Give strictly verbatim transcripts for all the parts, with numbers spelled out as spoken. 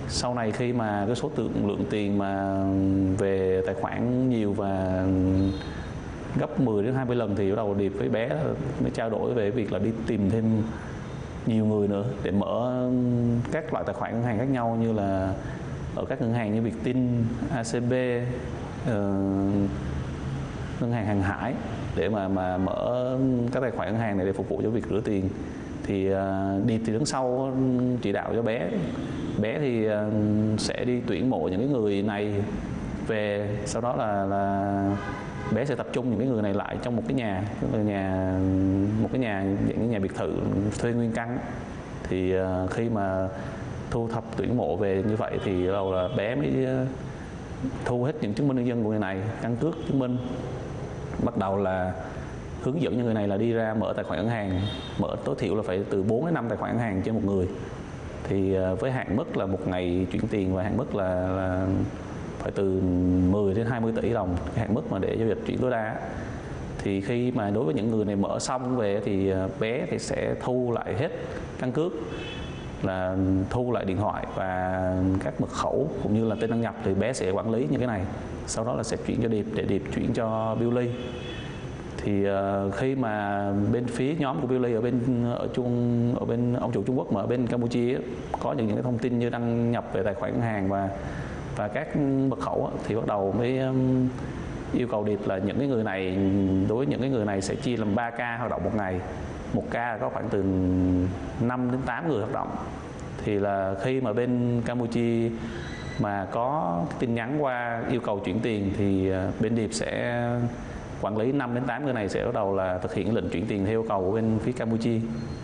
Sau này khi mà cái số lượng lượng tiền mà về tài khoản nhiều và gấp mười đến hai mươi lần thì bắt đầu Điệp với bé mới trao đổi về việc là đi tìm thêm nhiều người nữa để mở các loại tài khoản ngân hàng khác nhau, như là ở các ngân hàng như Vietinbank, a xê bê, uh, ngân hàng Hàng Hải, để mà mà mở các tài khoản ngân hàng này để phục vụ cho việc rửa tiền. Thì uh, Điệp thì đứng sau chỉ đạo cho bé. Bé thì uh, sẽ đi tuyển mộ những cái người này về, sau đó là là bé sẽ tập trung những cái người này lại trong một cái nhà, tức là nhà một cái nhà dạng cái nhà biệt thự thuê nguyên căn. Thì uh, khi mà thu thập tuyển mộ về như vậy thì đầu là bé mới uh, thu hết những chứng minh nhân dân của người này, căn cước chứng minh, bắt đầu là hướng dẫn những người này là đi ra mở tài khoản ngân hàng, mở tối thiểu là phải từ bốn đến năm tài khoản ngân hàng trên một người. Thì uh, với hạn mức là một ngày chuyển tiền và hạn mức là, là phải từ mười đến hai mươi tỷ đồng, cái hạn mức mà để giao dịch chuyển tối đa. Thì khi mà đối với những người này mở xong về thì bé thì sẽ thu lại hết căn cước, là thu lại điện thoại và các mật khẩu cũng như là tên đăng nhập, thì bé sẽ quản lý những cái này. Sau đó là sẽ chuyển cho Điệp để Điệp chuyển cho Billy. Thì uh, khi mà bên phía nhóm của Billy ở bên ở Trung ở bên ông chủ Trung Quốc mà ở bên Campuchia có những những cái thông tin như đăng nhập về tài khoản ngân hàng và và các mật khẩu, thì bắt đầu mới um, yêu cầu Điệp là những cái người này, đối với những cái người này sẽ chia làm ba ca hoạt động một ngày. Một ca có khoảng từ năm đến tám người hoạt động. Thì là khi mà bên Campuchia mà có tin nhắn qua yêu cầu chuyển tiền thì bên Điệp sẽ quản lý năm đến tám người này, sẽ bắt đầu là thực hiện lệnh chuyển tiền theo yêu cầu của bên phía Campuchia.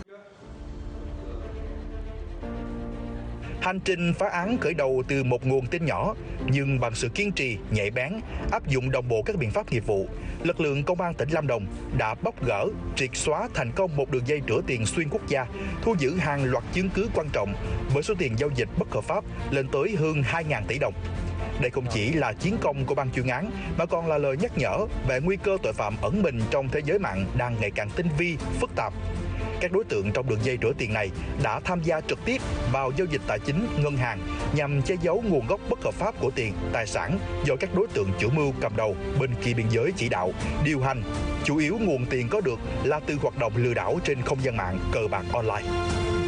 Hành trình phá án khởi đầu từ một nguồn tin nhỏ, nhưng bằng sự kiên trì, nhạy bén, áp dụng đồng bộ các biện pháp nghiệp vụ, lực lượng công an tỉnh Lâm Đồng đã bóc gỡ, triệt xóa thành công một đường dây rửa tiền xuyên quốc gia, thu giữ hàng loạt chứng cứ quan trọng với số tiền giao dịch bất hợp pháp lên tới hơn hai nghìn tỷ đồng. Đây không chỉ là chiến công của ban chuyên án mà còn là lời nhắc nhở về nguy cơ tội phạm ẩn mình trong thế giới mạng đang ngày càng tinh vi, phức tạp. Các đối tượng trong đường dây rửa tiền này đã tham gia trực tiếp vào giao dịch tài chính ngân hàng nhằm che giấu nguồn gốc bất hợp pháp của tiền, tài sản do các đối tượng chủ mưu cầm đầu bên kia biên giới chỉ đạo, điều hành. Chủ yếu nguồn tiền có được là từ hoạt động lừa đảo trên không gian mạng cờ bạc online.